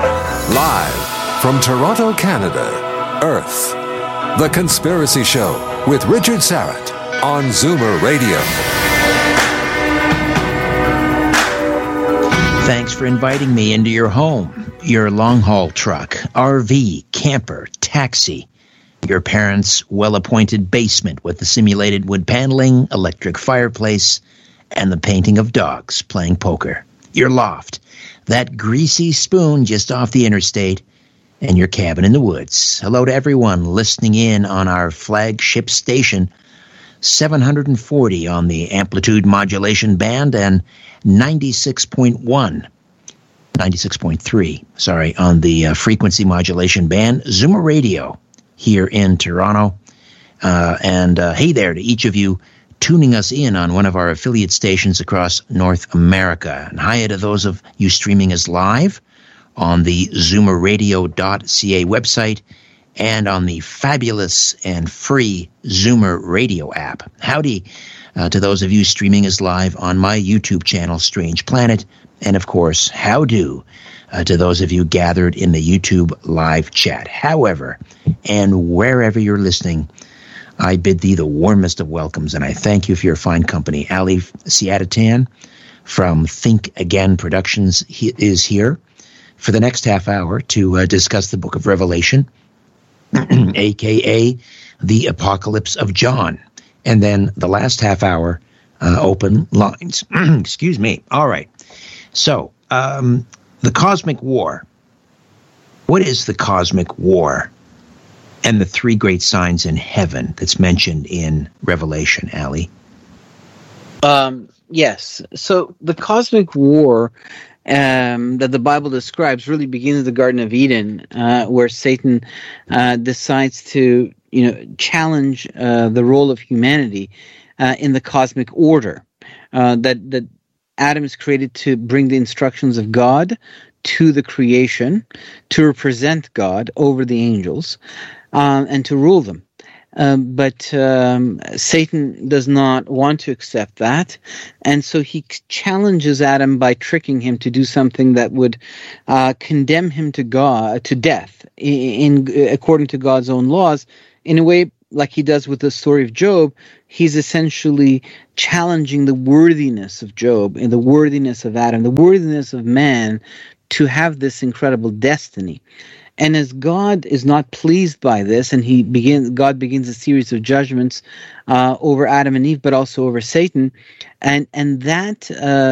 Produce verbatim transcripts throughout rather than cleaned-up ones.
Live from Toronto, Canada, Earth. The Conspiracy Show with Richard Syrett on Zoomer Radio. Thanks for inviting me into your home, your long-haul truck, R V, camper, taxi, your parents' well-appointed basement with the simulated wood paneling, electric fireplace, and the painting of dogs playing poker, your loft, that greasy spoon just off the interstate, and your cabin in the woods. Hello to everyone listening in on our flagship station, seven forty on the amplitude modulation band and ninety-six point one, ninety-six point three, sorry, on the uh, frequency modulation band, Zoomer Radio here in Toronto. Uh, and uh, hey there to each of you tuning us in on one of our affiliate stations across North America. And hi to those of you streaming us live on the zoomer radio dot c a website and on the fabulous and free Zoomer Radio app. Howdy uh, to those of you streaming us live on my YouTube channel, Strange Planet. And of course, howdo uh, to those of you gathered in the YouTube live chat. However, and wherever you're listening, I bid thee the warmest of welcomes, and I thank you for your fine company. Ali Siadatan from Think Again Productions he is here for the next half hour to uh, discuss the book of Revelation, a k a the Apocalypse of John. And then the last half hour, uh, open lines. Excuse me. All right. So, um, the Cosmic War. What is the Cosmic War? And the three great signs in heaven that's mentioned in Revelation, Ali? Um, yes. So the Cosmic War um, that the Bible describes really begins in the Garden of Eden, uh, where Satan uh, decides to, you know, challenge uh, the role of humanity uh, in the cosmic order. Uh, that that Adam is created to bring the instructions of God to the creation, to represent God over the angels, um, and to rule them. Um, but um, Satan does not want to accept that, and so he challenges Adam by tricking him to do something that would uh, condemn him to God to death, in, in according to God's own laws, in a way like he does with the story of Job. He's essentially challenging the worthiness of Job and the worthiness of Adam, the worthiness of man to have this incredible destiny. And as God is not pleased by this, and he begins, God begins a series of judgments uh, over Adam and Eve, but also over Satan, and and that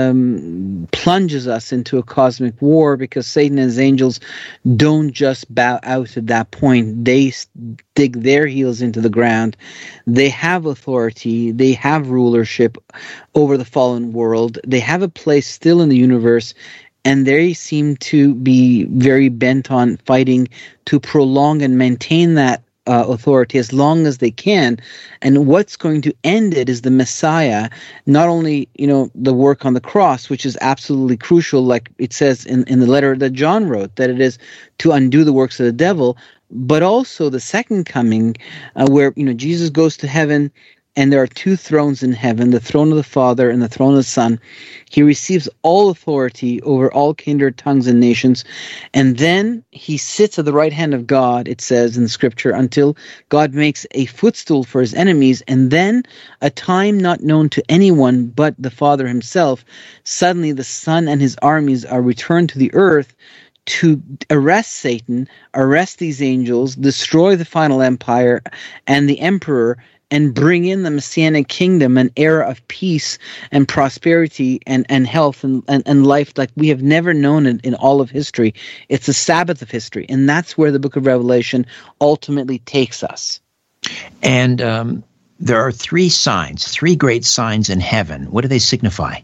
um, plunges us into a cosmic war, because Satan and his angels don't just bow out at that point. They dig their heels into the ground. They have authority. They have rulership over the fallen world. They have a place still in the universe. And they seem to be very bent on fighting to prolong and maintain that uh, authority as long as they can. And what's going to end it is the Messiah, not only, you know, the work on the cross, which is absolutely crucial, like it says in, in the letter that John wrote, that it is to undo the works of the devil, but also the second coming, uh, where, you know, Jesus goes to heaven. And there are two thrones in heaven, the throne of the Father and the throne of the Son. He receives all authority over all kindred, tongues, and nations. And then he sits at the right hand of God, it says in the Scripture, until God makes a footstool for his enemies. And then, a time not known to anyone but the Father himself, suddenly the Son and his armies are returned to the earth to arrest Satan, arrest these angels, destroy the final empire and the emperor, and bring in the Messianic kingdom, an era of peace and prosperity and, and health and, and, and life like we have never known it in all of history. It's a Sabbath of history, and that's where the book of Revelation ultimately takes us. And um, there are three signs, three great signs in heaven. What do they signify?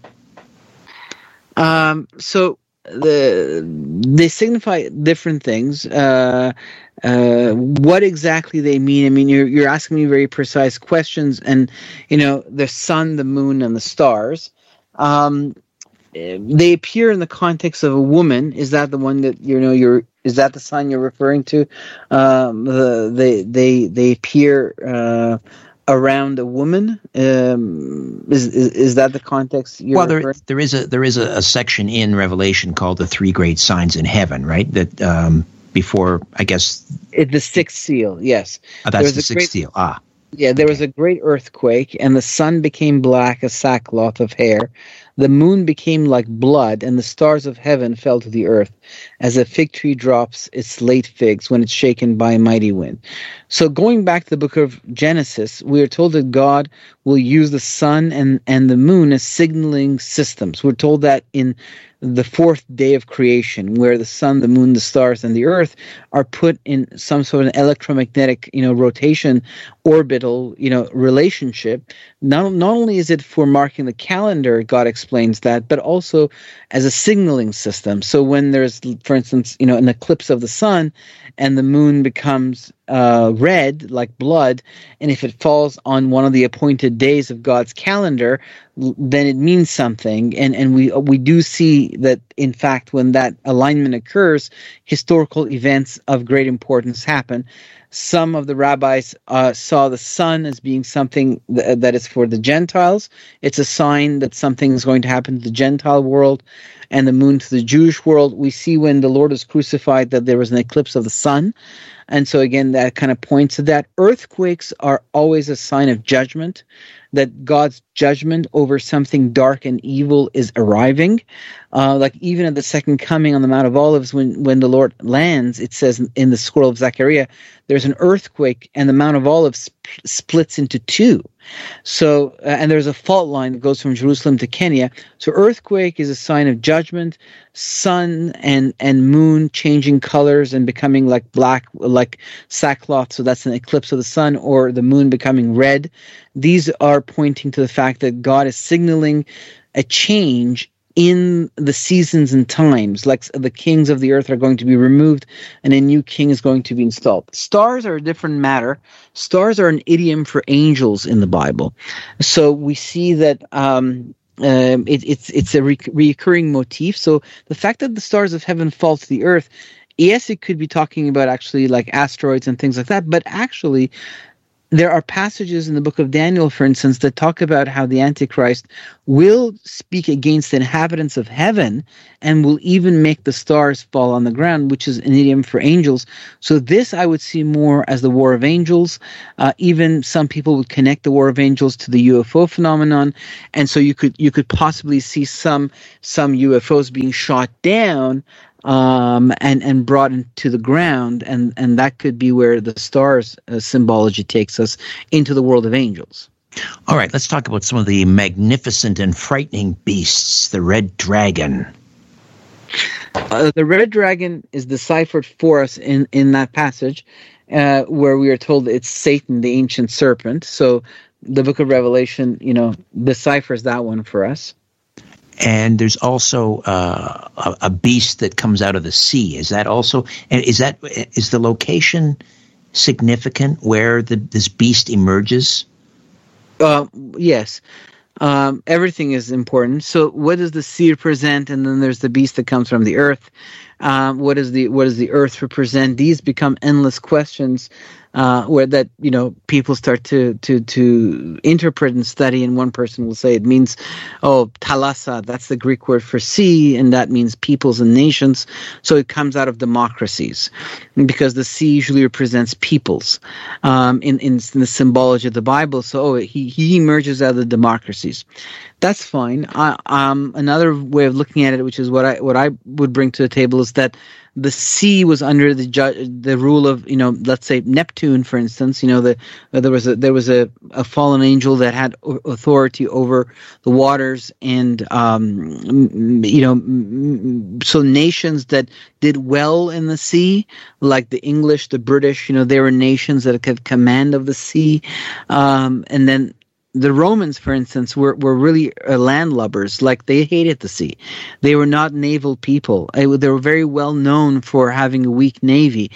Um, so the they signify different things. Uh, uh, what exactly they mean? I mean, you're you're asking me very precise questions, and you know, the sun, the moon, and the stars. Um, they appear in the context of a woman. Is that the one that you know? You're is that the sign you're referring to? Um, the they they they appear. Uh, around a woman. Um, is, is is that the context you're well, there referring? there is a there is a, a section in Revelation called the three great signs in heaven, right? That um, before, I guess, It, the sixth seal. Yes, oh, There that's was the a sixth great- seal. Ah, Yeah, there was a great earthquake, and the sun became black as sackcloth of hair. The moon became like blood, and the stars of heaven fell to the earth, as a fig tree drops its late figs when it's shaken by a mighty wind. So going back to the book of Genesis, we are told that God will use the sun and, and the moon as signaling systems. We're told that in the fourth day of creation, where the sun, the moon, the stars, and the earth are put in some sort of electromagnetic, you know, rotation, orbital, you know, relationship. Not, not only is it for marking the calendar, God explains that, but also as a signaling system. So when there's, for instance, you know, an eclipse of the sun and the moon becomes uh, red, like blood, and if it falls on one of the appointed days of God's calendar, then it means something. And and we we do see that, in fact, when that alignment occurs, historical events of great importance happen. Some of the rabbis uh, saw the sun as being something th- that is for the Gentiles. It's a sign that something is going to happen to the Gentile world, and the moon to the Jewish world. We see when the Lord was crucified that there was an eclipse of the sun. And so, again, that kind of points to that. Earthquakes are always a sign of judgment, that God's judgment over something dark and evil is arriving. Uh, like even at the second coming on the Mount of Olives, when, when the Lord lands, it says in the scroll of Zechariah, there's an earthquake and the Mount of Olives sp- splits into two. So, uh, and there's a fault line that goes from Jerusalem to Kenya. So earthquake is a sign of judgment. Sun and, and moon changing colors and becoming like black, like sackcloth. So that's an eclipse of the sun, or the moon becoming red. These are pointing to the fact that God is signaling a change in the seasons and times, like the kings of the earth are going to be removed and a new king is going to be installed. Stars are a different matter. Stars are an idiom for angels in the Bible. So we see that um, um, it, it's it's a re- recurring motif. So the fact that the stars of heaven fall to the earth, yes, it could be talking about actually like asteroids and things like that, but actually there are passages in the book of Daniel, for instance, that talk about how the Antichrist will speak against the inhabitants of heaven and will even make the stars fall on the ground, which is an idiom for angels. So this I would see more as the War of Angels. Uh, even some people would connect the War of Angels to the U F O phenomenon, and so you could you could possibly see some some U F Os being shot down um, and, and brought into the ground, and, and that could be where the stars uh, symbology takes us into the world of angels. All right, let's talk about some of the magnificent and frightening beasts. The red dragon. Uh, the red dragon is deciphered for us in, in that passage uh, where we are told it's Satan, the ancient serpent. So the book of Revelation, you know, deciphers that one for us. And there's also uh, a, a beast that comes out of the sea. Is that also, and is that, is the location significant where the, this beast emerges? Uh, yes. Um, everything is important. So what does the sea represent? And then there's the beast that comes from the earth. Um, what is the, what does the earth represent? These become endless questions uh, where that, you know, people start to, to, to interpret and study. And one person will say it means, oh, thalassa, that's the Greek word for sea. And that means peoples and nations. So it comes out of democracies because the sea usually represents peoples um, in, in, in the symbology of the Bible. So oh, he, he emerges out of the democracies. That's fine. Uh, um, another way of looking at it, which is what I what I would bring to the table, is that the sea was under the ju- the rule of, you know, let's say Neptune, for instance. You know, the uh, there was a there was a, a fallen angel that had authority over the waters, and um, you know, so nations that did well in the sea, like the English, the British, you know, they were nations that had command of the sea, um, and then the Romans, for instance, were, were really uh, landlubbers. Like, they hated the sea. They were not naval people. They were very well known for having a weak navy.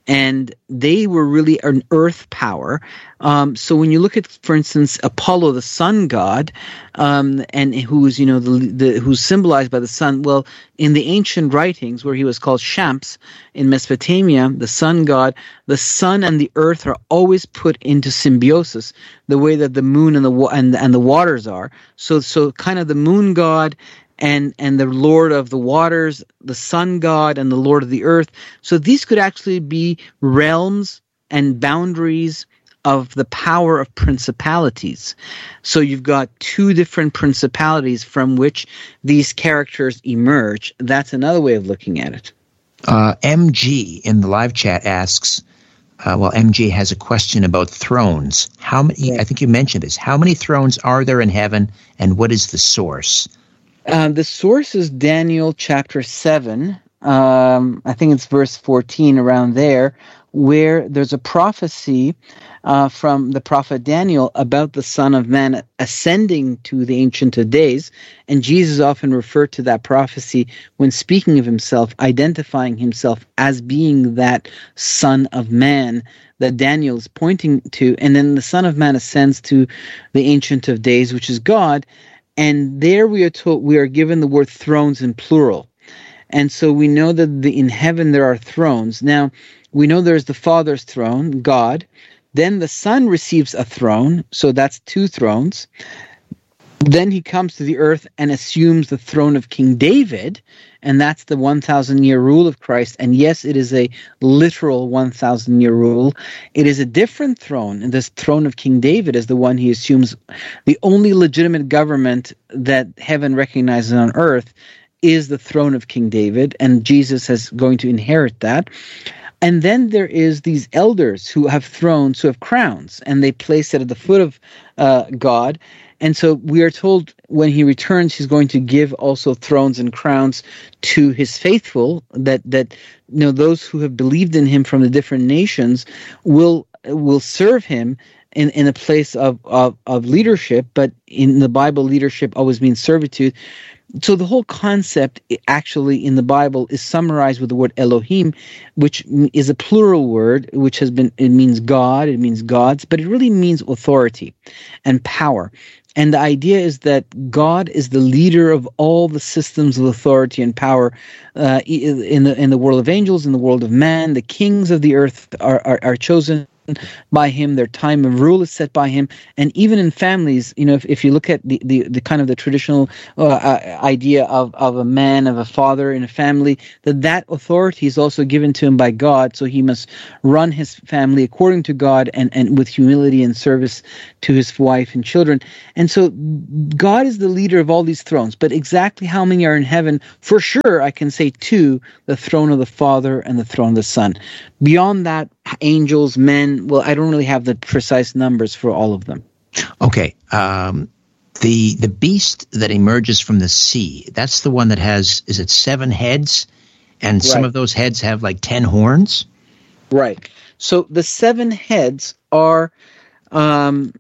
and they were really an earth power. Um, so when you look at, for instance, Apollo, the sun god, um, and who's you know the, the who's symbolized by the sun. Well, in the ancient writings, where he was called Shams in Mesopotamia, the sun god, the sun and the earth are always put into symbiosis, the way that the moon and the wa- and and the waters are. So so kind of the moon god and and the Lord of the waters, the sun god and the Lord of the earth. So these could actually be realms and boundaries of the power of principalities. So you've got two different principalities from which these characters emerge. That's another way of looking at it. Uh, M G in the live chat asks, uh, well, M G has a question about thrones. How many? Yeah. I think you mentioned this. How many thrones are there in heaven, and what is the source? Uh, the source is Daniel chapter seven. Um, I think it's verse fourteen, around there, where there's a prophecy uh, from the prophet Daniel about the Son of Man ascending to the Ancient of Days. And Jesus often referred to that prophecy when speaking of himself, identifying himself as being that Son of Man that Daniel is pointing to. And then the Son of Man ascends to the Ancient of Days, which is God. And there we are told, we are given the word thrones in plural. And so we know that the, in heaven there are thrones. Now, we know there's the Father's throne, God. Then the Son receives a throne, so that's two thrones. Then he comes to the earth and assumes the throne of King David, and that's the one thousand year rule of Christ. And yes, it is a literal one thousand year rule. It is a different throne, and this throne of King David is the one he assumes. The only legitimate government that heaven recognizes on earth is the throne of King David, and Jesus is going to inherit that. And then there is these elders who have thrones, who have crowns, and they place it at the foot of uh, God. And so we are told when he returns, he's going to give also thrones and crowns to his faithful, that that you know those who have believed in him from the different nations will will serve him in, in a place of, of, of leadership. But in the Bible, leadership always means servitude. So the whole concept actually in the Bible is summarized with the word Elohim, which is a plural word, which has been, it means God, it means gods, but it really means authority and power. And the idea is that God is the leader of all the systems of authority and power uh, in the in the world of angels, in the world of man. The kings of the earth are, are, are chosen by him, their time of rule is set by him. And even in families, you know, if, if you look at the, the, the kind of the traditional uh, uh, idea of, of a man, of a father in a family, that that authority is also given to him by God. So he must run his family according to God and, and with humility and service to his wife and children. And so God is the leader of all these thrones. But exactly how many are in heaven? For sure, I can say two, the throne of the Father and the throne of the Son. Beyond that, angels, men, well, I don't really have the precise numbers for all of them. Okay. Um, the the beast that emerges from the sea, that's the one that has, is it seven heads? And right. Some of those heads have like ten horns? Right. So the seven heads are um,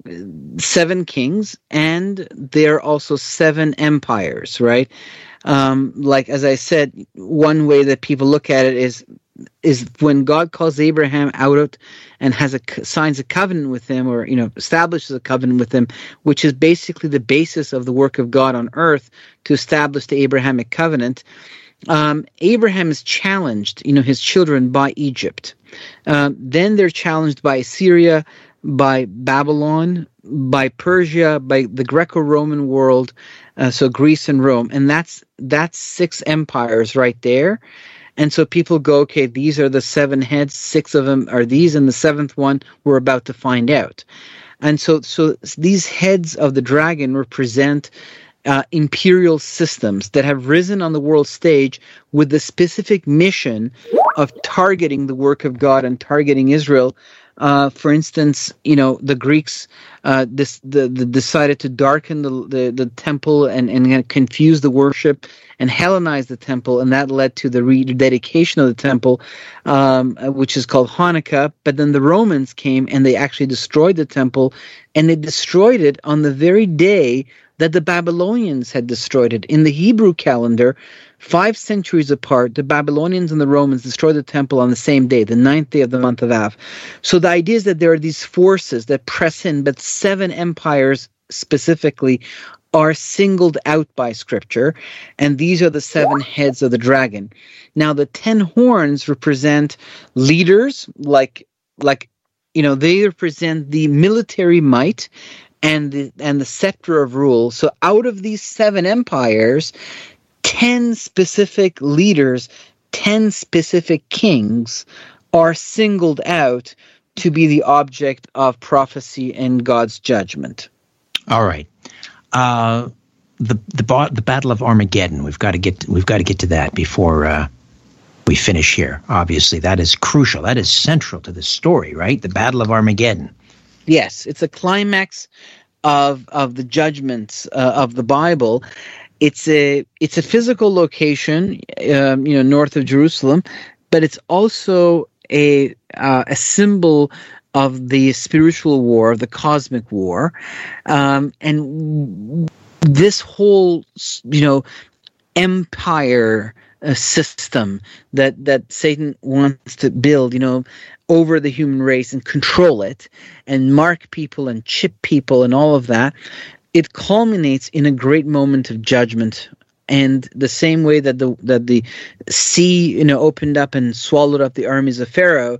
seven kings, and they're also seven empires, right? Um, like, as I said, one way that people look at it is is when God calls Abraham out of, and has a signs a covenant with him, or you know establishes a covenant with him, which is basically the basis of the work of God on earth to establish the Abrahamic covenant. Um, Abraham is challenged, you know, his children by Egypt. Um, then they're challenged by Assyria, by Babylon, by Persia, by the Greco-Roman world, uh, so Greece and Rome, and that's that's six empires right there. And so people go, okay, these are the seven heads, six of them are these, and the seventh one we're about to find out. And so so these heads of the dragon represent uh, imperial systems that have risen on the world stage with the specific mission of targeting the work of God and targeting Israel. Uh, for instance, you know, the Greeks uh, this, the, the decided to darken the, the, the temple and, and confuse the worship and Hellenize the temple, and that led to the rededication of the temple, um, which is called Hanukkah. But then the Romans came and they actually destroyed the temple, and they destroyed it on the very day that the Babylonians had destroyed it. In the Hebrew calendar, Five centuries apart, the Babylonians and the Romans destroyed the temple on the same day, the ninth day of the month of Av. So the idea is that there are these forces that press in, but seven empires specifically are singled out by Scripture, and these are the seven heads of the dragon. Now, the ten horns represent leaders, like, like you know, they represent the military might and the and the scepter of rule. So out of these seven empires, ten specific leaders, ten specific kings are singled out to be the object of prophecy and God's judgment. All right. Uh, the the ba- the Battle of Armageddon. We've got to get we've got to get to that before uh, we finish here. Obviously, that is crucial. That is central to the story, right? The Battle of Armageddon. Yes, it's a climax of of the judgments uh, of the Bible. It's a it's a physical location, um, you know, north of Jerusalem, but it's also a uh, a symbol of the spiritual war, the cosmic war, um, and this whole, you know, empire uh, system that that Satan wants to build, you know, over the human race and control it and mark people and chip people and all of that, it culminates in a great moment of judgment. And the same way that the that the sea, you know, opened up and swallowed up the armies of Pharaoh,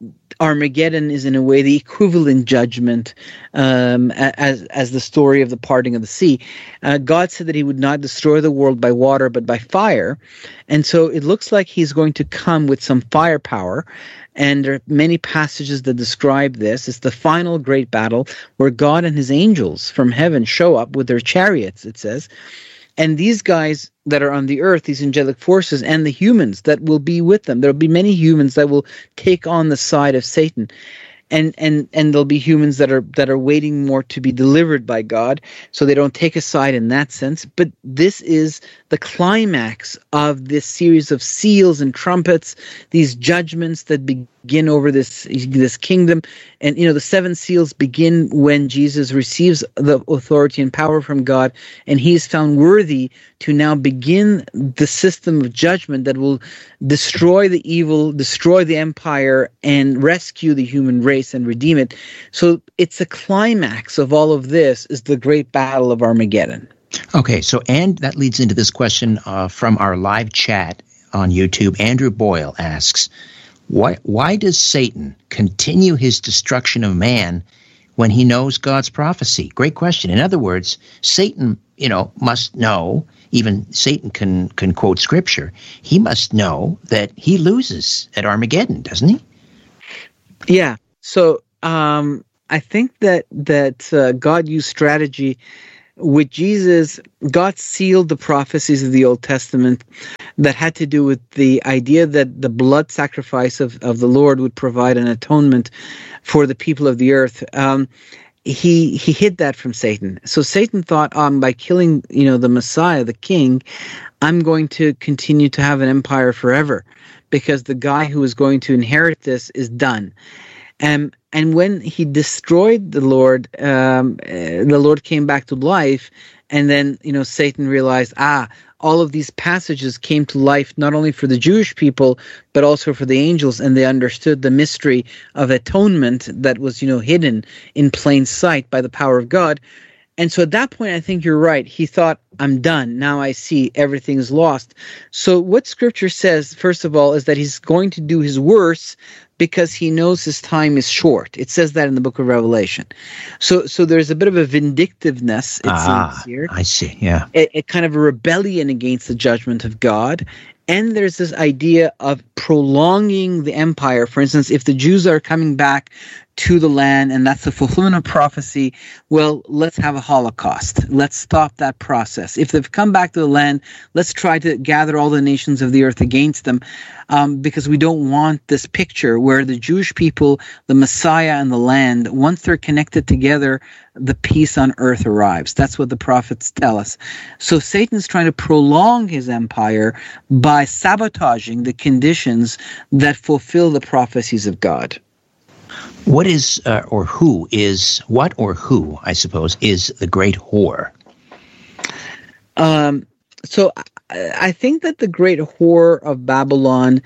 Armageddon is in a way the equivalent judgment um, as as the story of the parting of the sea. Uh, God said that he would not destroy the world by water but by fire. And so it looks like he's going to come with some firepower. And there are many passages that describe this. It's the final great battle where God and his angels from heaven show up with their chariots, it says. And these guys that are on the earth, these angelic forces, and the humans that will be with them, there will be many humans that will take on the side of Satan. And and and there'll be humans that are that are waiting more to be delivered by God, so they don't take a side in that sense. But this is the climax of this series of seals and trumpets, these judgments that begin over this this kingdom. And you know, the seven seals begin when Jesus receives the authority and power from God, and he is found worthy to now begin the system of judgment that will destroy the evil, destroy the empire, and rescue the human race and redeem it. So it's a climax of all of this is the great battle of Armageddon. Okay, so and that leads into this question uh, from our live chat on YouTube. Andrew Boyle asks, why, why does Satan continue his destruction of man when he knows God's prophecy? Great question. In other words, Satan, you know, must know, even Satan can, can quote Scripture, he must know that he loses at Armageddon, doesn't he? Yeah. So um, I think that, that uh, God used strategy. With Jesus, God sealed the prophecies of the Old Testament that had to do with the idea that the blood sacrifice of, of the Lord would provide an atonement for the people of the earth. Um, he he hid that from Satan. So Satan thought, um, by killing, you know, the Messiah, the King, I'm going to continue to have an empire forever, because the guy who is going to inherit this is done. Um, and when he destroyed the Lord, um, uh, the Lord came back to life, and then, you know, Satan realized, ah, all of these passages came to life not only for the Jewish people, but also for the angels, and they understood the mystery of atonement that was, you know, hidden in plain sight by the power of God. And so at that point, I think you're right. He thought, I'm done. Now I see everything is lost. So what Scripture says, first of all, is that he's going to do his worst because he knows his time is short. It says that in the book of Revelation. So so there's a bit of a vindictiveness, it ah, seems here. I see, yeah. A, a kind of a rebellion against the judgment of God. And there's this idea of prolonging the empire. For instance, if the Jews are coming back to the land, and that's the fulfillment of prophecy, well, let's have a Holocaust. Let's stop that process. If they've come back to the land, let's try to gather all the nations of the earth against them, um, because we don't want this picture where the Jewish people, the Messiah, and the land, once they're connected together, the peace on earth arrives. That's what the prophets tell us. So Satan's trying to prolong his empire by sabotaging the conditions that fulfill the prophecies of God. What is, uh, or who is, what or who, I suppose, is the great whore? Um, so I, I think that the great whore of Babylon.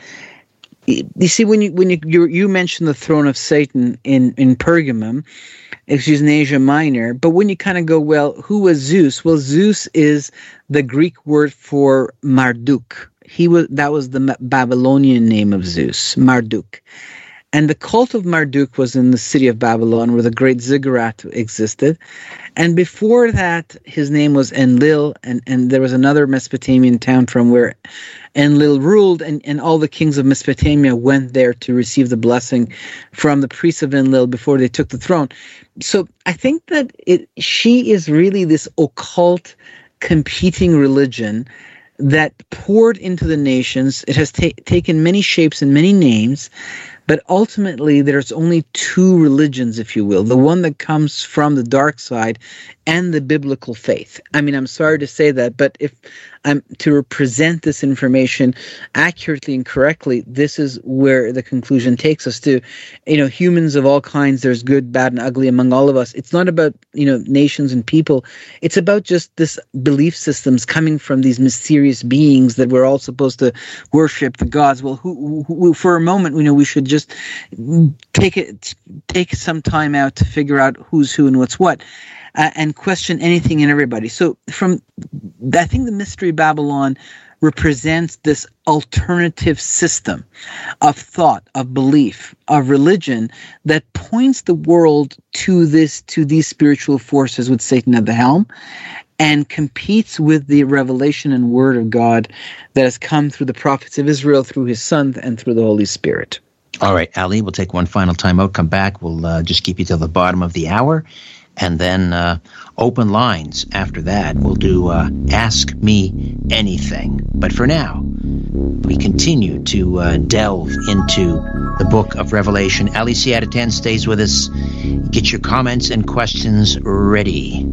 You see, when you when you you, you mentioned the throne of Satan in, in Pergamum, excuse in Asia Minor, but when you kind of go, well, who was Zeus? Well, Zeus is the Greek word for Marduk. He was that was the Babylonian name of Zeus, Marduk. And the cult of Marduk was in the city of Babylon, where the great ziggurat existed. And before that, his name was Enlil, and, and there was another Mesopotamian town from where Enlil ruled, and, and all the kings of Mesopotamia went there to receive the blessing from the priests of Enlil before they took the throne. So I think that it she is really this occult competing religion that poured into the nations. It has ta- taken many shapes and many names, but ultimately there's only two religions, if you will, the one that comes from the dark side and the biblical faith. I mean, I'm sorry to say that, but if I'm to represent this information accurately and correctly, this is where the conclusion takes us to. You know, humans of all kinds, there's good, bad, and ugly among all of us. It's not about, you know, nations and people. It's about just this belief systems coming from these mysterious beings that we're all supposed to worship, the gods. Well, who, who for a moment, you know, we should just take it, take some time out to figure out who's who and what's what. Uh, and question anything and everybody. So from, I think the Mystery Babylon represents this alternative system of thought, of belief, of religion that points the world to this, to these spiritual forces with Satan at the helm, and competes with the revelation and word of God that has come through the prophets of Israel, through his Son, and through the Holy Spirit. All right, Ali, we'll take one final time out, come back. We'll uh, just keep you till the bottom of the hour. And then uh, open lines after that. We'll do uh, Ask Me Anything. But for now, we continue to uh, delve into the book of Revelation. Ali Siadatan stays with us. Get your comments and questions ready.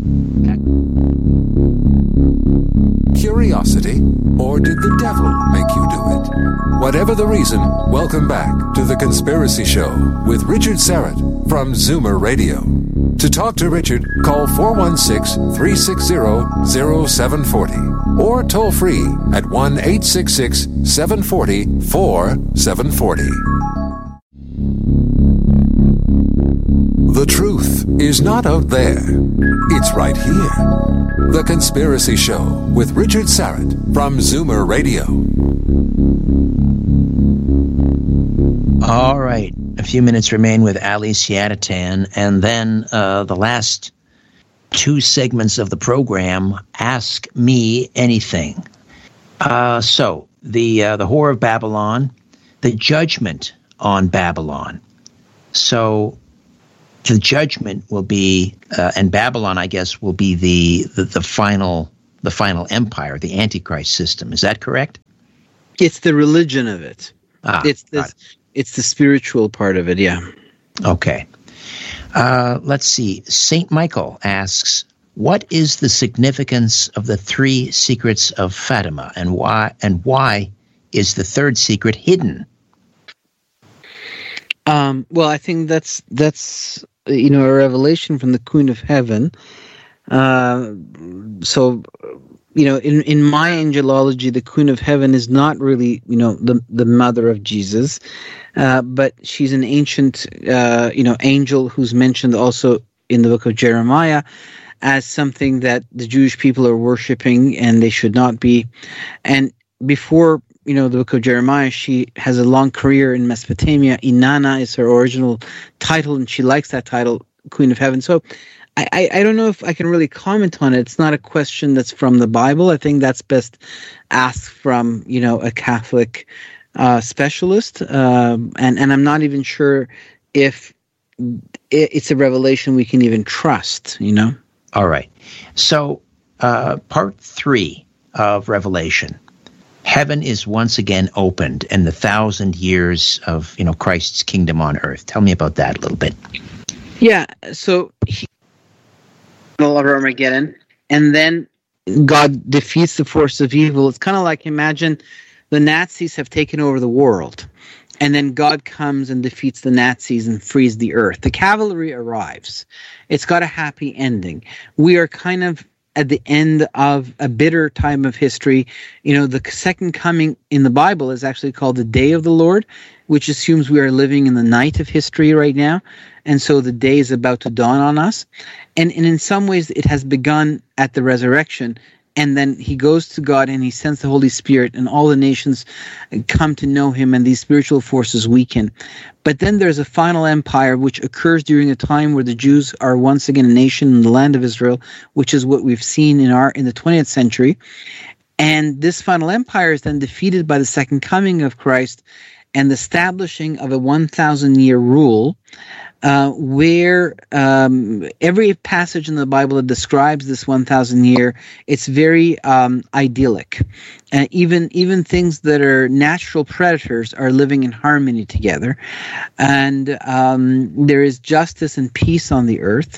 Curiosity, or did the devil make you do it? Whatever the reason, welcome back to The Conspiracy Show with Richard Syrett from Zoomer Radio. To talk to Richard, call four one six, three six zero, zero seven four zero or toll free at one eight six six, seven four zero, four seven four zero. The truth is not out there. It's right here. The Conspiracy Show with Richard Syrett from Zoomer Radio. All right. A few minutes remain with Ali Siadatan, and then uh, the last two segments of the program, Ask Me Anything. Uh, so, the uh, the Whore of Babylon, the judgment on Babylon. So, the judgment will be, uh, and Babylon, I guess, will be the, the the final the final empire, the Antichrist system. Is that correct? It's the religion of it. Ah, it's this. It. It's the spiritual part of it, yeah. Okay. Uh, let's see. Saint Michael asks, what is the significance of the three secrets of Fatima, and why and why is the third secret hidden? Um, well, I think that's that's you know a revelation from the Queen of Heaven. Uh, so you know, in, in my angelology, the Queen of Heaven is not really, you know, the the mother of Jesus, uh, but she's an ancient, uh, you know, angel who's mentioned also in the book of Jeremiah as something that the Jewish people are worshiping and they should not be. And before, you know, the book of Jeremiah, she has a long career in Mesopotamia. Inanna is her original title, and she likes that title, Queen of Heaven. So I, I don't know if I can really comment on it. It's not a question that's from the Bible. I think that's best asked from, you know, a Catholic uh, specialist. Um, and, and I'm not even sure if it's a revelation we can even trust, you know? All right. So uh, part three of Revelation. Heaven is once again opened and the thousand years of, you know, Christ's kingdom on earth. Tell me about that a little bit. Yeah. So he of Armageddon, and then God defeats the force of evil. It's kind of like, imagine the Nazis have taken over the world, and then God comes and defeats the Nazis and frees the earth. The cavalry arrives. It's got a happy ending. We are kind of at the end of a bitter time of history. You know, the second coming in the Bible is actually called the day of the Lord, which assumes we are living in the night of history right now. And so the day is about to dawn on us. And, and in some ways, it has begun at the resurrection. And then he goes to God and he sends the Holy Spirit, and all the nations come to know him, and these spiritual forces weaken. But then there's a final empire which occurs during a time where the Jews are once again a nation in the land of Israel, which is what we've seen in our in the twentieth century. And this final empire is then defeated by the second coming of Christ and the establishing of a one thousand year rule, uh, where um, every passage in the Bible that describes this one thousand year, it's very um, idyllic. Uh, even even things that are natural predators are living in harmony together, and um, there is justice and peace on the earth,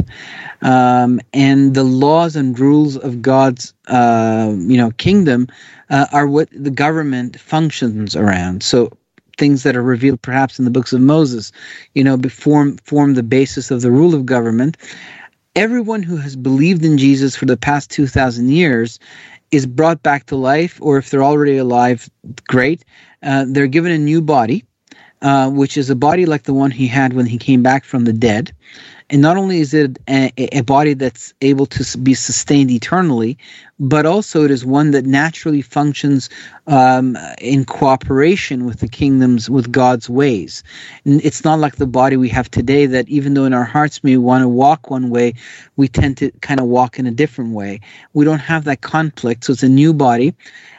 um, and the laws and rules of God's uh, you know kingdom uh, are what the government functions around. So things that are revealed perhaps in the books of Moses, you know, form, form the basis of the rule of government. Everyone who has believed in Jesus for the past two thousand years is brought back to life, or if they're already alive, great. Uh, they're given a new body, uh, which is a body like the one he had when he came back from the dead. And not only is it a, a body that's able to be sustained eternally, but also it is one that naturally functions um, in cooperation with the kingdoms, with God's ways. And it's not like the body we have today that even though in our hearts we want to walk one way, we tend to kind of walk in a different way. We don't have that conflict, so it's a new body.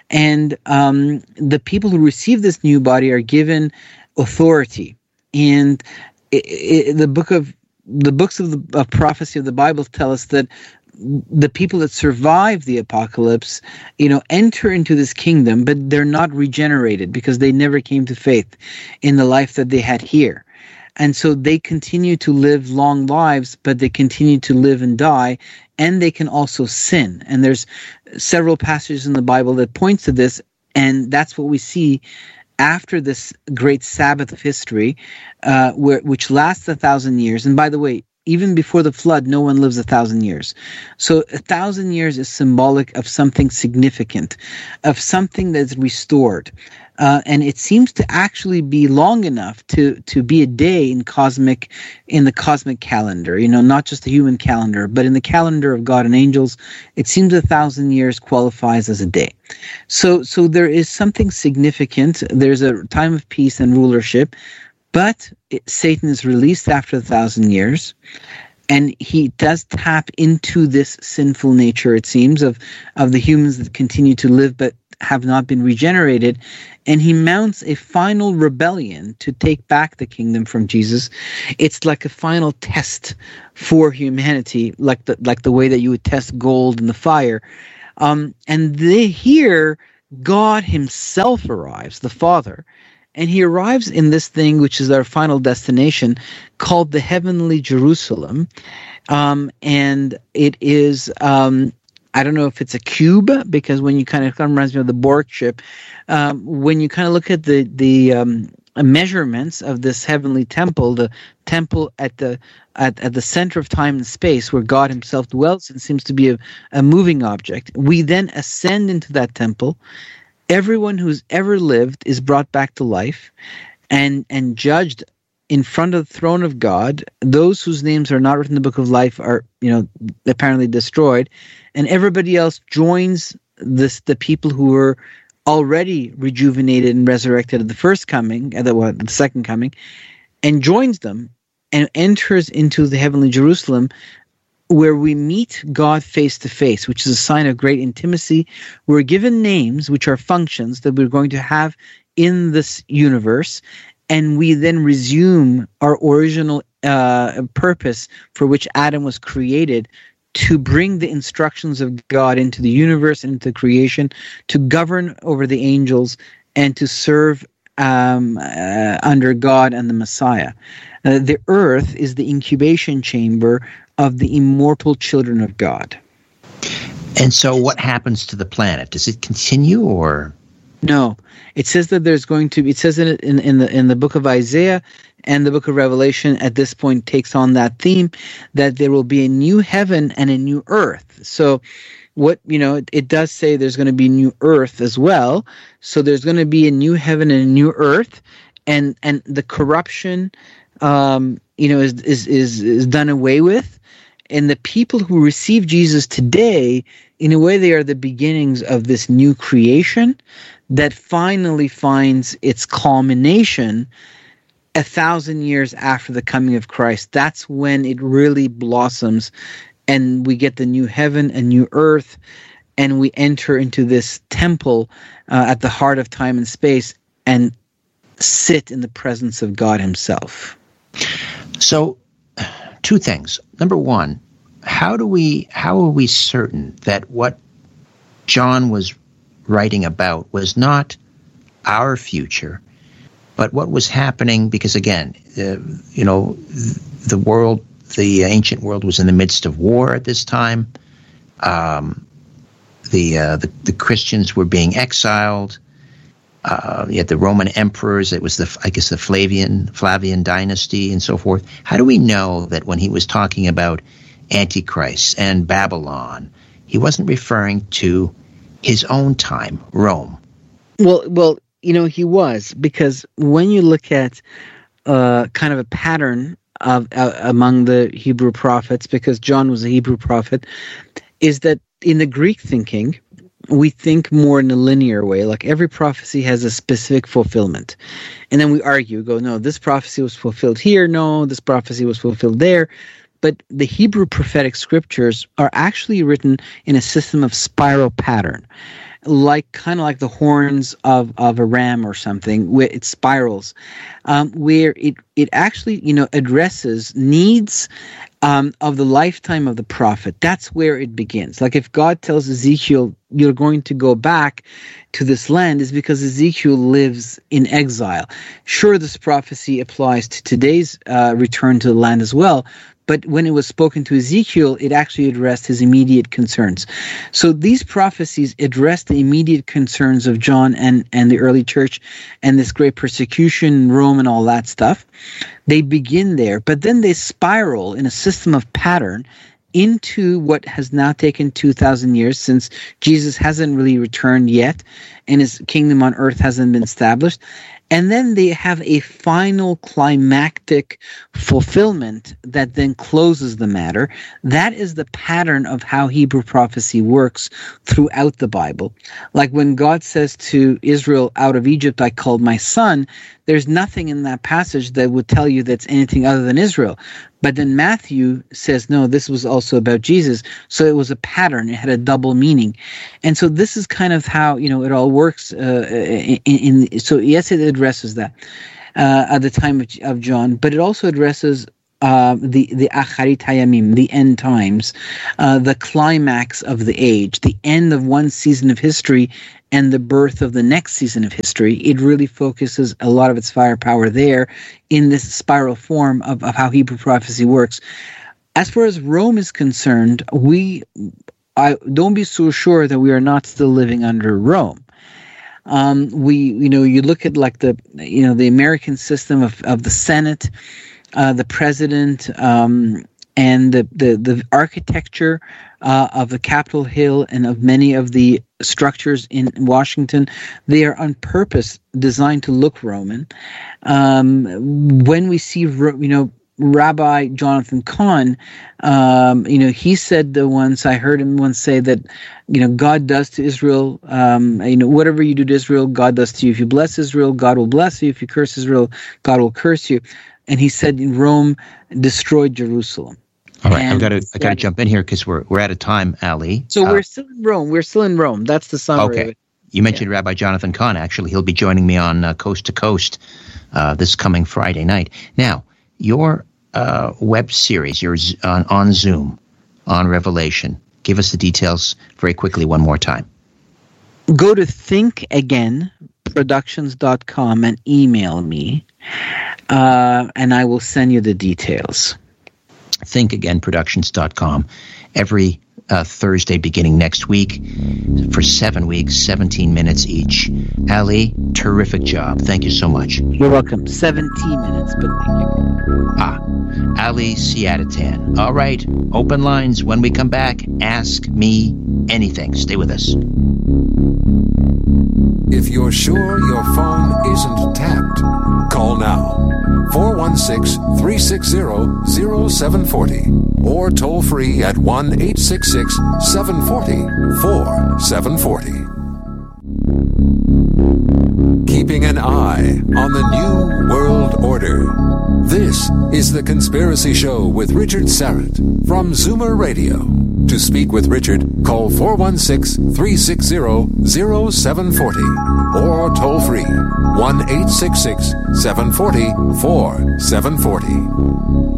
And um, the people who receive this new body are given authority. And it, it, the book of The books of the of prophecy of the Bible tell us that the people that survive the apocalypse, you know, enter into this kingdom, but they're not regenerated because they never came to faith in the life that they had here. And so they continue to live long lives, but they continue to live and die, and they can also sin. And there's several passages in the Bible that point to this, and that's what we see after this great Sabbath of history, uh, where, which lasts a thousand years. And by the way, even before the flood, no one lives a thousand years. So a thousand years is symbolic of something significant, of something that's restored. Uh, and it seems to actually be long enough to, to be a day in cosmic, in the cosmic calendar, you know, not just the human calendar, but in the calendar of God and angels, it seems a thousand years qualifies as a day. So, so there is something significant. There's a time of peace and rulership, but it, Satan is released after a thousand years. And he does tap into this sinful nature, it seems, of, of the humans that continue to live but have not been regenerated. And he mounts a final rebellion to take back the kingdom from Jesus. It's like a final test for humanity, like the like the way that you would test gold in the fire. Um, and they, here, God himself arrives, the Father. And he arrives in this thing, which is our final destination, called the heavenly Jerusalem. Um, and it is, um, I don't know if it's a cube, because when you kind of, kind of reminds me of the Borg ship, um, when you kind of look at the, the um, measurements of this heavenly temple, the temple at the at, at the center of time and space where God himself dwells and seems to be a, a moving object, we then ascend into that temple. Everyone who's ever lived is brought back to life and and judged in front of the throne of God. Those whose names are not written in the book of life are, you know, apparently destroyed, and everybody else joins this the people who were already rejuvenated and resurrected at the first coming, at the, well, the second coming, and joins them and enters into the heavenly Jerusalem, where we meet God face to face, which is a sign of great intimacy. We're given names, which are functions that we're going to have in this universe, and we then resume our original uh, purpose for which Adam was created, to bring the instructions of God into the universe and into creation, to govern over the angels, and to serve um, uh, under God and the Messiah. Uh, the earth is the incubation chamber of the immortal children of God. And so what happens to the planet? Does it continue, or? No. It says that there's going to be, it says in, in, in, the, in the book of Isaiah and the book of Revelation at this point takes on that theme, that there will be a new heaven and a new earth. So what, you know, it, it does say there's going to be new earth as well. So there's going to be a new heaven and a new earth, and and the corruption, um, you know, is is is is done away with, and the people who receive Jesus today, in a way, they are the beginnings of this new creation that finally finds its culmination a thousand years after the coming of Christ. That's when it really blossoms, and we get the new heaven and new earth, and we enter into this temple uh, at the heart of time and space and sit in the presence of God himself. So, two things. Number one, how do we, how are we certain that what John was writing about was not our future, but what was happening? Because again, uh, you know, the world, the ancient world, was in the midst of war at this time. Um, the, uh, the the Christians were being exiled. Uh, you had the Roman emperors. It was the, I guess, the Flavian Flavian dynasty and so forth. How do we know that when he was talking about Antichrist and Babylon, he wasn't referring to his own time, Rome? Well, well, you know, he was, because when you look at uh, kind of a pattern of uh, among the Hebrew prophets, because John was a Hebrew prophet, is that in the Greek thinking, we think more in a linear way. Like every prophecy has a specific fulfillment. And then we argue, go, no, this prophecy was fulfilled here. No, this prophecy was fulfilled there. But the Hebrew prophetic scriptures are actually written in a system of spiral pattern, like kind of like the horns of, of a ram or something, where it spirals, um, where it, it actually, you know, addresses needs um, of the lifetime of the prophet. That's where it begins. Like if God tells Ezekiel, you're going to go back to this land, is because Ezekiel lives in exile. Sure, this prophecy applies to today's uh, return to the land as well, but when it was spoken to Ezekiel, it actually addressed his immediate concerns. So these prophecies address the immediate concerns of John and, and the early church and this great persecution in Rome and all that stuff. They begin there, but then they spiral in a system of pattern into what has now taken two thousand years, since Jesus hasn't really returned yet and his kingdom on earth hasn't been established. And then they have a final climactic fulfillment that then closes the matter. That is the pattern of how Hebrew prophecy works throughout the Bible. Like when God says to Israel, out of Egypt I called my son, there's nothing in that passage that would tell you that's anything other than Israel. But then Matthew says, no, this was also about Jesus. So it was a pattern. It had a double meaning. And so this is kind of how, you know, it all works. Uh, in, in So yes, it addresses that uh, at the time of, of John, but it also addresses uh, the, the Acharit Hayamim, the end times, uh, the climax of the age, the end of one season of history and the birth of the next season of history. It really focuses a lot of its firepower there in this spiral form of, of how Hebrew prophecy works. As far as Rome is concerned, we I, don't be so sure that we are not still living under Rome. Um, we, you know, you look at like the, you know, the American system of, of the Senate, uh, the president, um, and the, the, the architecture uh, of the Capitol Hill and of many of the structures in Washington, they are on purpose designed to look Roman. Um, when we see, you know, Rabbi Jonathan Cahn, um, you know, he said the once, I heard him once say that, you know, God does to Israel, um, you know, whatever you do to Israel, God does to you. If you bless Israel, God will bless you. If you curse Israel, God will curse you. And he said Rome destroyed Jerusalem. All right, I've got to I got to jump in here because we're we're out of time, Ali. So uh, we're still in Rome. We're still in Rome. That's the summary. Okay. Of it. You mentioned yeah. Rabbi Jonathan Cahn. Actually, he'll be joining me on uh, Coast to Coast uh, this coming Friday night. Now, your uh, web series, your on, on Zoom on Revelation. Give us the details very quickly one more time. Go to think again productions dot com and email me, uh, and I will send you the details. think again productions dot com. Every uh, Thursday beginning next week for seven weeks, seventeen minutes each. Ali, terrific job. Thank you so much. You're welcome. seventeen minutes, but thank you. Ah, Ali Siadatan. All right, open lines when we come back. Ask me anything. Stay with us. If you're sure your phone isn't tapped, call now. four one six, three six zero, zero seven four zero or toll free at one eight six six, seven four zero, four seven four zero. Keeping an eye on the New World Order. This is The Conspiracy Show with Richard Syrett from Zoomer Radio. To speak with Richard, call four one six, three six zero, zero seven four zero or toll free one eight six six, seven four zero, four seven four zero.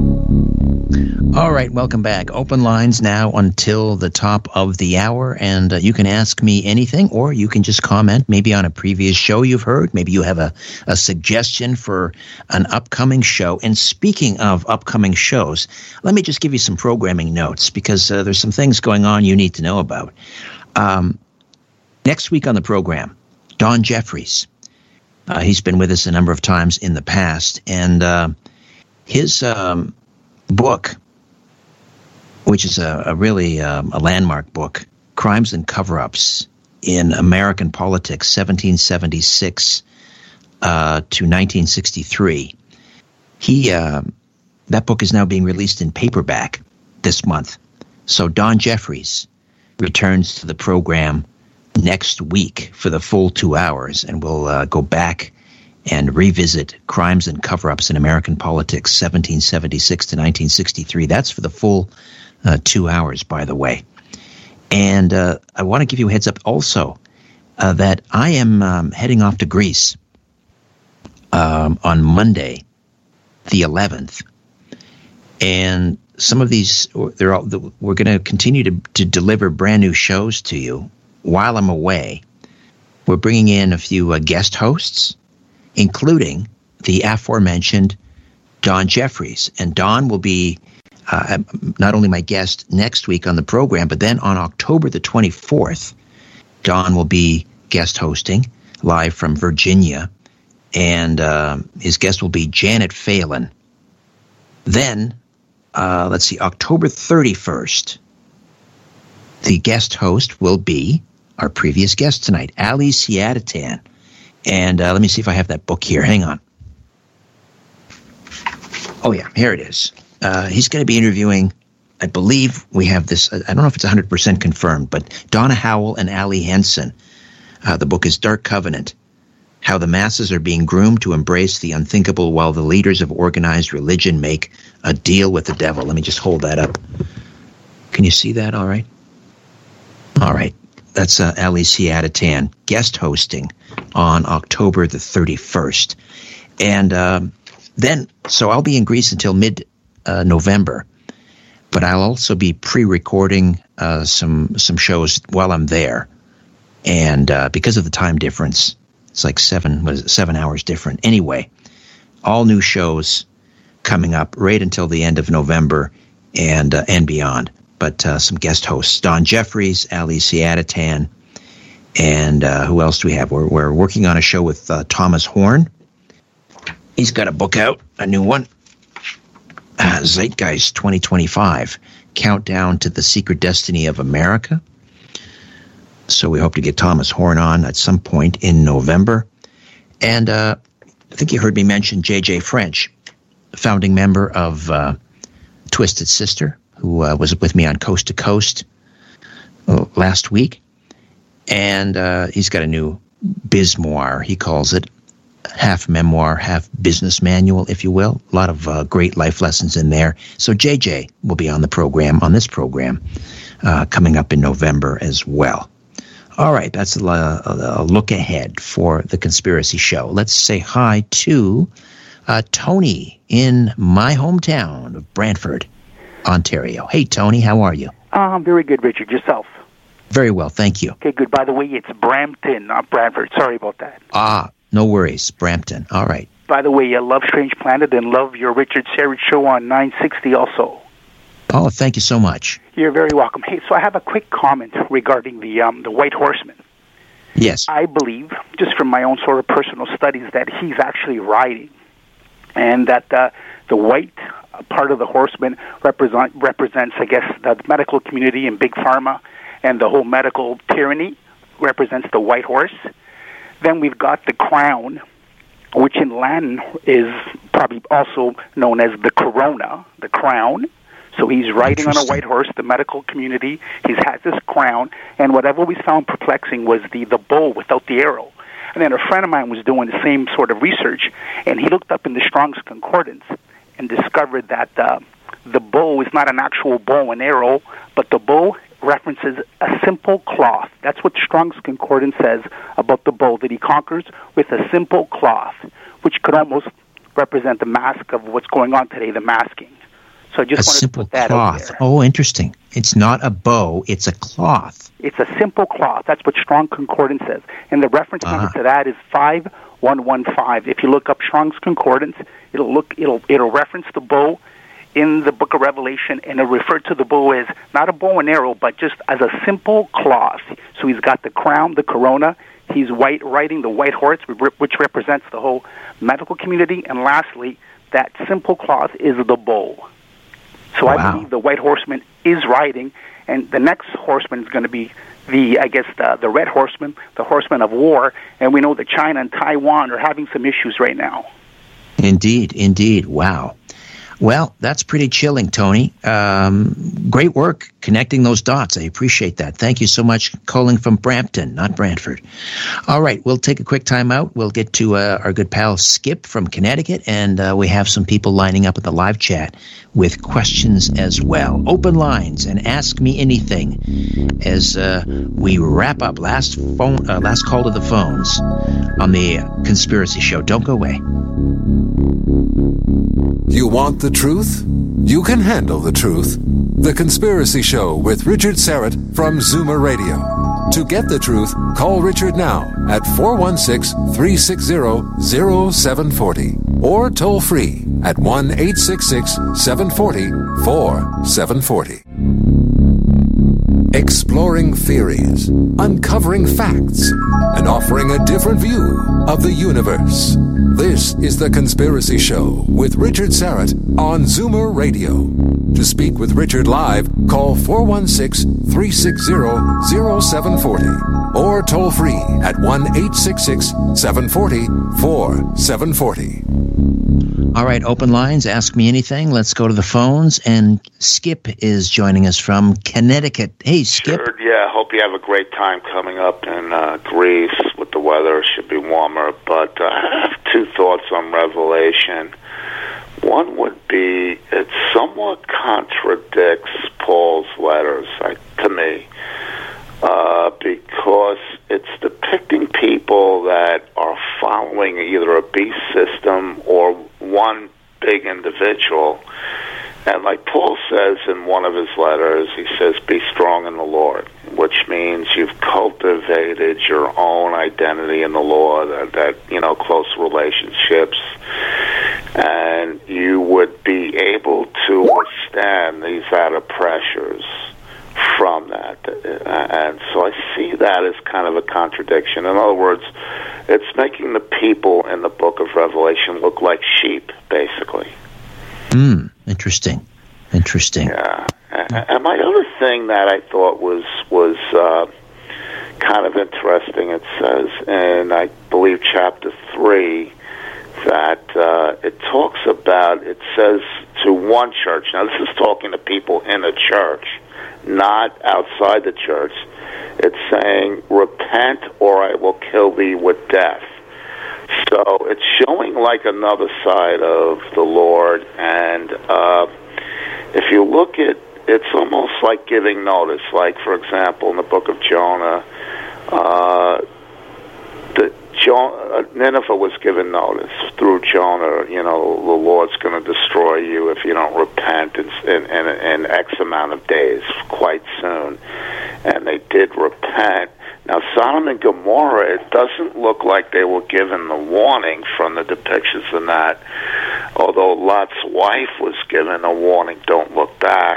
All right, welcome back. Open lines now until the top of the hour, and uh, you can ask me anything, or you can just comment maybe on a previous show you've heard. Maybe you have a, a suggestion for an upcoming show. And speaking of upcoming shows, let me just give you some programming notes, because uh, there's some things going on you need to know about. Um, next week on the program, Don Jeffries. Uh, he's been with us a number of times in the past, and uh, his um, book, which is a, a really um, a landmark book, Crimes and Cover-Ups in American Politics, seventeen seventy-six uh, to nineteen sixty-three. He uh, that book is now being released in paperback this month. So Don Jeffries returns to the program next week for the full two hours, and we'll uh, go back and revisit Crimes and Cover-Ups in American Politics, seventeen seventy-six to nineteen sixty-three. That's for the full uh, two hours, by the way. And uh, I want to give you a heads up also uh, that I am um, heading off to Greece um, on Monday, the eleventh. And some of these, they're all, we're going to continue to, to deliver brand new shows to you while I'm away. We're bringing in a few uh, guest hosts, including the aforementioned Don Jeffries. And Don will be uh, not only my guest next week on the program, but then on October the twenty-fourth, Don will be guest hosting live from Virginia. And uh, his guest will be Janet Phelan. Then, uh, let's see, October thirty-first, the guest host will be our previous guest tonight, Ali Siadatan. And uh, let me see if I have that book here. Hang on. Oh, yeah, here it is. Uh, he's going to be interviewing, I believe we have this, I don't know if it's one hundred percent confirmed, but Donna Howell and Ali Henson. Uh, the book is Dark Covenant, How the Masses Are Being Groomed to Embrace the Unthinkable While the Leaders of Organized Religion Make a Deal with the Devil. Let me just hold that up. Can you see that all right? All right. That's uh, Ali Siadatan guest hosting on October the thirty-first. And um, then, so I'll be in Greece until mid-November, uh, but I'll also be pre-recording uh, some some shows while I'm there. And uh, because of the time difference, it's like seven, what is it, seven hours different. Anyway, all new shows coming up right until the end of November and uh, and beyond. But uh, some guest hosts, Don Jeffries, Ali Siadatan, and uh, who else do we have? We're, we're working on a show with uh, Thomas Horn. He's got a book out, a new one, uh, Zeitgeist twenty twenty-five, Countdown to the Secret Destiny of America. So we hope to get Thomas Horn on at some point in November. And uh, I think you heard me mention J J French, founding member of uh, Twisted Sister, who uh, was with me on Coast to Coast uh, last week. And uh, he's got a new bizmoir, he calls it. Half memoir, half business manual, if you will. A lot of uh, great life lessons in there. So J J will be on the program, on this program, uh, coming up in November as well. All right, that's a, a, a look ahead for the Conspiracy Show. Let's say hi to uh, Tony in my hometown of Brantford, Ontario. Hey, Tony, how are you? Uh, I'm very good, Richard. Yourself? Very well, thank you. Okay, good. By the way, it's Brampton, not Brantford. Sorry about that. Ah, no worries. Brampton. All right. By the way, I love Strange Planet and love your Richard Syrett show on nine sixty also. Oh, thank you so much. You're very welcome. Hey, so I have a quick comment regarding the um, the White Horseman. Yes. I believe, just from my own sort of personal studies, that he's actually riding, and that uh, the white part of the horseman represent, represents, I guess, the medical community and Big Pharma, and the whole medical tyranny represents the white horse. Then we've got the crown, which in Latin is probably also known as the corona, the crown. So he's riding on a white horse, the medical community. He's has this crown, and what I've always found perplexing was the, the bow without the arrow. And then a friend of mine was doing the same sort of research, and he looked up in the Strong's Concordance and discovered that uh, the bow is not an actual bow and arrow, but the bow references a simple cloth. That's what Strong's Concordance says about the bow, that he conquers with a simple cloth, which could almost represent the mask of what's going on today, the masking. So I just a wanted simple to put that cloth. out there. Oh, interesting. It's not a bow, it's a cloth. It's a simple cloth. That's what Strong Concordance says. And the reference uh-huh. number to that is five one one five. If you look up Strong's Concordance, it'll look it'll it'll reference the bow in the book of Revelation, and it'll refer to the bow as not a bow and arrow, but just as a simple cloth. So he's got the crown, the corona. He's white, riding the white horse, which represents the whole medical community. And lastly, that simple cloth is the bow. So wow. I believe the white horseman is riding, and the next horseman is going to be the, I guess, the, the red horseman, the horseman of war. And we know that China and Taiwan are having some issues right now. Indeed, indeed. Wow. Well, that's pretty chilling, Tony. Um, great work connecting those dots. I appreciate that. Thank you so much, calling from Brampton, not Brantford. All right, we'll take a quick time out. We'll get to uh, our good pal Skip from Connecticut, and uh, we have some people lining up at the live chat with questions as well. Open lines and ask me anything as uh, we wrap up. Last phone, uh, last call to the phones on the Conspiracy Show. Don't go away. You want the truth? You can handle the truth. The Conspiracy Show with Richard Syrett from Zoomer Radio. To get the truth, call Richard now at four one six, three six zero, zero seven four zero or toll free at one eight six six, seven four zero, four seven four zero. Exploring theories, uncovering facts, and offering a different view of the universe. This is The Conspiracy Show with Richard Syrett on Zoomer Radio. To speak with Richard live, call four one six, three six zero, zero seven four zero or toll free at one eight six six, seven four zero, four seven four zero. All right, open lines, ask me anything. Let's go to the phones, and Skip is joining us from Connecticut. Hey, Skip. Sure, yeah, hope you have a great time coming up in uh, Greece with the weather. It should be warmer, but uh, I have two thoughts on Revelation. One would be it somewhat contradicts Paul's letters, like, to me, uh, because it's depicting people that are following either a beast system or one big individual. And like Paul says in one of his letters, he says, be strong in the Lord, which means you've cultivated your own identity in the Lord, that, that you know, close relationships, and you would be able to withstand these outer pressures from that. And so I see that as kind of a contradiction. In other words, it's making the people in the book of Revelation look like sheep, basically. Hmm, interesting. Interesting. Yeah. And my other thing that I thought was was uh, kind of interesting, it says in, I believe, chapter three, that uh, it talks about, it says to one church. Now, this is talking to people in a church, not outside the church. It's saying, repent or I will kill thee with death. So it's showing like another side of the Lord, and uh, if you look at, it's almost like giving notice. Like, for example, in the book of Jonah, uh, the jo- Nineveh was given notice through Jonah. You know, the Lord's going to destroy you if you don't repent in, in, in, in X amount of days, quite soon. And they did repent. Now, Sodom and Gomorrah, it doesn't look like they were given the warning from the depictions in that, although Lot's wife was given a warning, don't look back.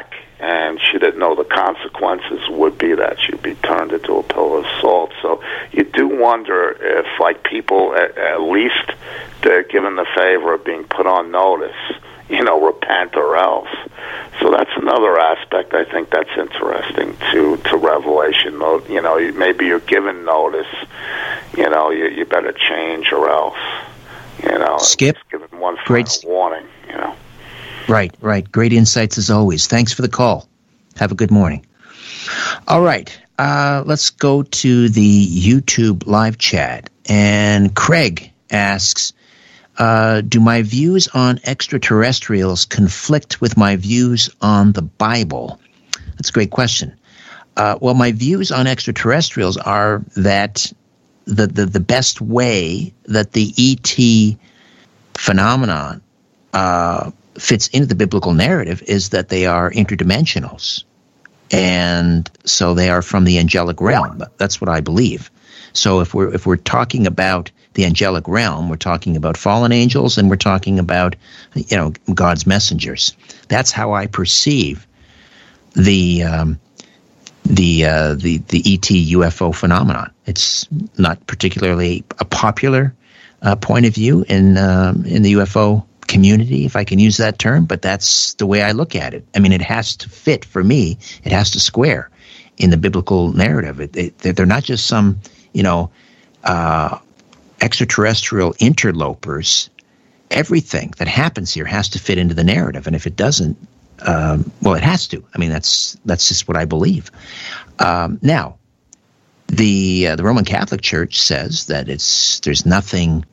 and she didn't know the consequences would be that she'd be turned into a pillar of salt. So you do wonder if, like, people, at, at least they're given the favor of being put on notice, you know, repent or else. So that's another aspect I think that's interesting to, to Revelation. You know, maybe you're given notice, you know, you, you better change or else. You know, Skip, given one final great warning, you know. Right, right. Great insights as always. Thanks for the call. Have a good morning. All right, uh, let's go to the YouTube live chat. And Craig asks, uh, do my views on extraterrestrials conflict with my views on the Bible? That's a great question. Uh, well, my views on extraterrestrials are that the, the, the best way that the E T phenomenon uh, fits into the biblical narrative is that they are interdimensionals. And so they are from the angelic realm. That's what I believe. So if we're if we're talking about the angelic realm, we're talking about fallen angels, and we're talking about, you know, God's messengers. That's how I perceive the um, the uh, the the E T U F O phenomenon. It's not particularly a popular uh, point of view in um, in the U F O community, if I can use that term, but that's the way I look at it. I mean, it has to fit for me. It has to square in the biblical narrative. It, it, they're not just some, you know, uh, extraterrestrial interlopers. Everything that happens here has to fit into the narrative, and if it doesn't, um, well, it has to. I mean, that's that's just what I believe. Um, now, the uh, the Roman Catholic Church says that it's there's nothing.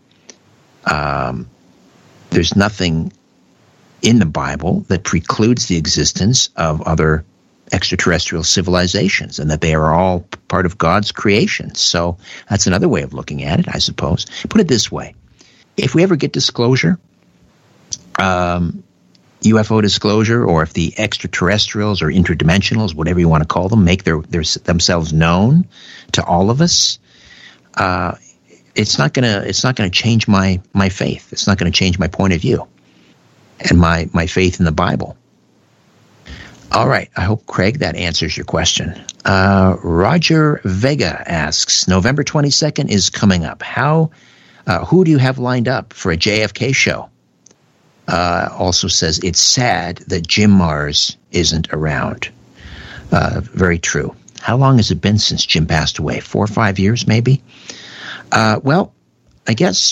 Um, There's nothing in the Bible that precludes the existence of other extraterrestrial civilizations, and that they are all part of God's creation. So that's another way of looking at it, I suppose. Put it this way. If we ever get disclosure, um, U F O disclosure, or if the extraterrestrials or interdimensionals, whatever you want to call them, make their, their themselves known to all of us, uh, It's not gonna. It's not gonna change my my faith. It's not gonna change my point of view, and my my faith in the Bible. All right. I hope, Craig, that answers your question. Uh, Roger Vega asks, November twenty-second is coming up. How? Uh, who do you have lined up for a J F K show? Uh, also says it's sad that Jim Mars isn't around. Uh, very true. How long has it been since Jim passed away? Four or five years, maybe. Uh, well, I guess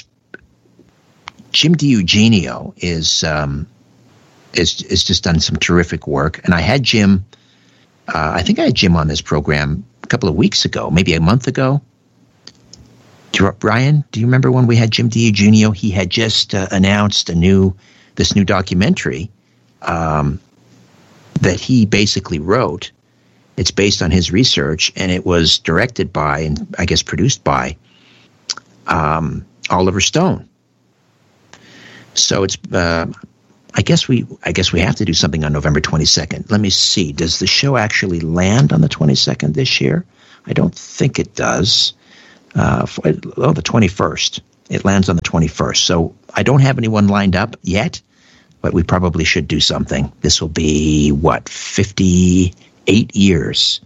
Jim DiEugenio is um, is is just done some terrific work, and I had Jim. Uh, I think I had Jim on this program a couple of weeks ago, maybe a month ago. Do you, Brian, do you remember when we had Jim DiEugenio? He had just uh, announced a new this new documentary um, that he basically wrote. It's based on his research, and it was directed by, and I guess produced by, Um, Oliver Stone. So it's. Uh, I guess we. I guess we have to do something on November twenty-second. Let me see. Does the show actually land on the twenty-second this year? I don't think it does. Uh, for, oh, the twenty-first. It lands on the twenty-first. So I don't have anyone lined up yet, but we probably should do something. This will be what, fifty-eight years.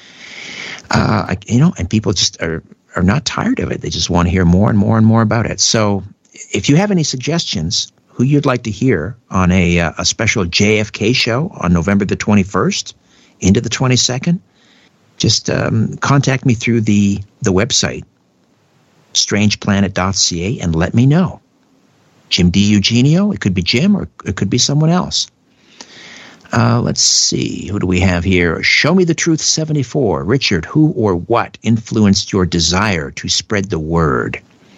Uh, I, you know, and people just are. are not tired of it. They just want to hear more and more and more about it. So if you have any suggestions who you'd like to hear on a, uh, a special J F K show on November the twenty-first into the twenty-second, just um, contact me through the, the website, strange planet dot c a, and let me know. Jim DiEugenio, it could be Jim, or it could be someone else. Uh, let's see. Who do we have here? Show Me the Truth seventy-four. Richard, who or what influenced your desire to spread the word?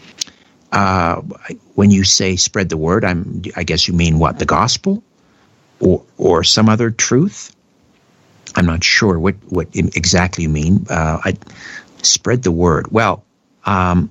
Uh, when you say spread the word, I'm, I guess you mean what? The gospel? Or or some other truth? I'm not sure what, what exactly you mean. Uh, I spread the word. Well, um,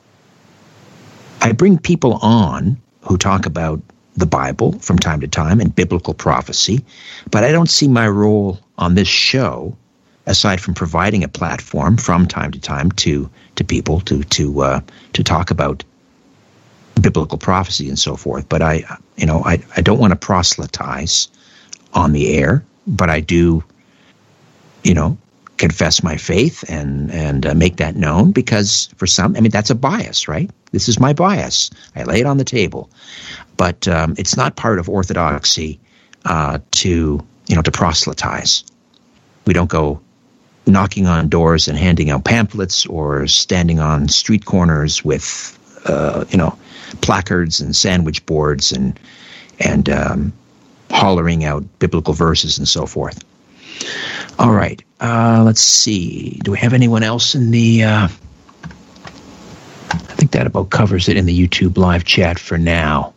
I bring people on who talk about the Bible from time to time and biblical prophecy, but I don't see my role on this show, aside from providing a platform from time to time to to people to to uh, to talk about biblical prophecy and so forth. But I, you know, I I don't want to proselytize on the air. but I do, you know, confess my faith and and uh, make that known, because for some, I mean, that's a bias, right? This is my bias. I lay it on the table, but um, it's not part of orthodoxy uh, to you know to proselytize. We don't go knocking on doors and handing out pamphlets or standing on street corners with uh, you know placards and sandwich boards and and um, hollering out biblical verses and so forth. All right. Uh, let's see. Do we have anyone else in the... Uh, I think that about covers it in the YouTube live chat for now.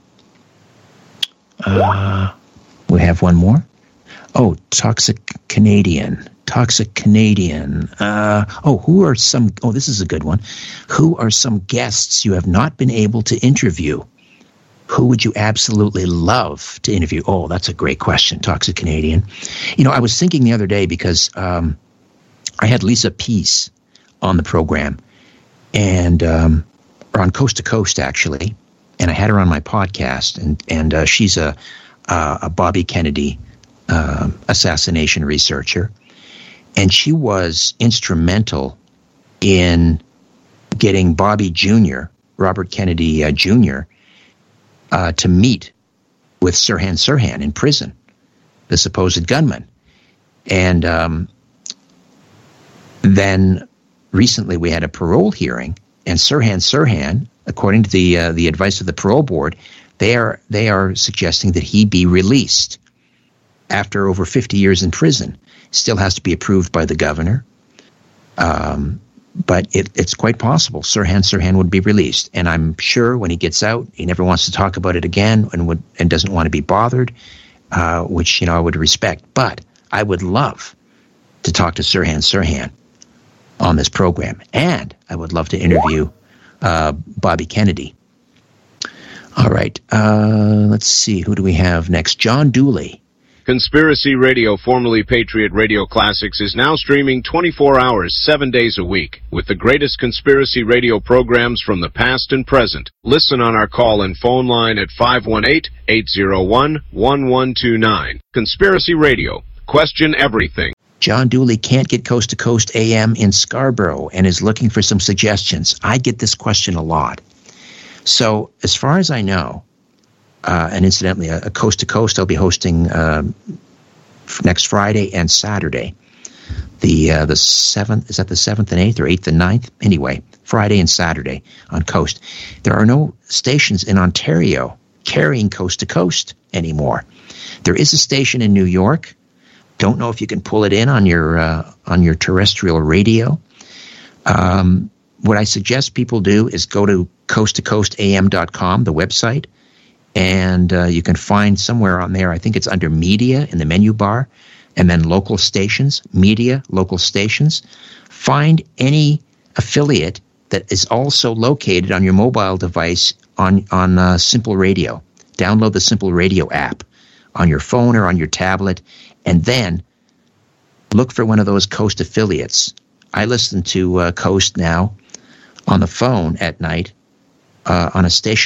Uh, we have one more. Oh, Toxic Canadian. Toxic Canadian. Uh, oh, who are some... Oh, this is a good one. Who are some guests you have not been able to interview? Who would you absolutely love to interview? Oh, that's a great question, Toxic Canadian. You know, I was thinking the other day because um, I had Lisa Peace on the program, and um, or on Coast to Coast, actually, and I had her on my podcast, and and uh, she's a uh, a Bobby Kennedy uh, assassination researcher, and she was instrumental in getting Bobby Junior, Robert Kennedy uh, Junior, Uh, to meet with Sirhan Sirhan in prison, the supposed gunman. And um, then recently we had a parole hearing, and Sirhan Sirhan, according to the uh, the advice of the parole board, they are they are suggesting that he be released after over fifty years in prison. Still has to be approved by the governor. Um, But it, it's quite possible Sirhan Sirhan would be released. And I'm sure when he gets out, he never wants to talk about it again and would and doesn't want to be bothered, uh, which, you know, I would respect. But I would love to talk to Sirhan Sirhan on this program. And I would love to interview uh, Bobby Kennedy. All right. Uh, let's see. Who do we have next? John Dooley. Conspiracy Radio, formerly Patriot Radio Classics, is now streaming twenty-four hours, seven days a week, with the greatest conspiracy radio programs from the past and present. Listen on our call-in phone line at five one eight, eight zero one, one one two nine. Conspiracy Radio. Question everything. John Dooley can't get Coast to Coast A M in Scarborough and is looking for some suggestions. I get this question a lot. So, as far as I know, Uh, and incidentally, a, a Coast to Coast I'll be hosting um, next Friday and Saturday. The uh, the seventh, is that the seventh and eighth or eighth and ninth? Anyway, Friday and Saturday on Coast. There are no stations in Ontario carrying Coast to Coast anymore. There is a station in New York. Don't know if you can pull it in on your uh, on your terrestrial radio. Um, what I suggest people do is go to coast to coast a m dot com, the website. And uh, you can find somewhere on there, I think it's under media in the menu bar, and then local stations, media, local stations. Find any affiliate that is also located on your mobile device on, on uh, Simple Radio. Download the Simple Radio app on your phone or on your tablet, and then look for one of those Coast affiliates. I listen to uh, Coast now on the phone at night uh, on a station